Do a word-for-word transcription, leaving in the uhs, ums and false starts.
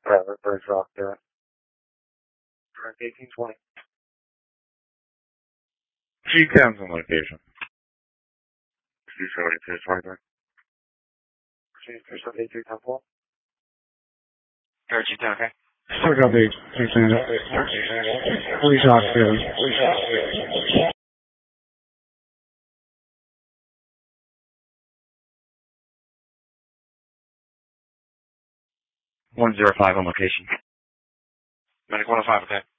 Right, very drop there. Correct, eighteen twenty. G ten's on location. G seventy-two, twenty-three. G seventy-two, ten four. G ten, okay. Still got the G ten. Police officer. Police officer. one zero five on location. Medic one oh five, okay.